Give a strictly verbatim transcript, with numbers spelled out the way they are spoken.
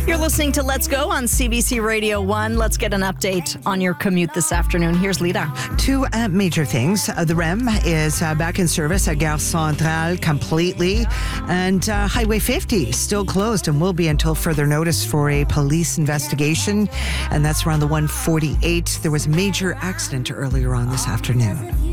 You're listening to Let's Go on C B C Radio one. Let's get an update on your commute this afternoon. Here's Lita. Two uh, major things. Uh, the R E M is uh, back in service at Gare Centrale completely. And uh, Highway fifty still closed and will be until further notice for a police investigation. And that's around the one forty-eight. There was a major accident earlier on this afternoon.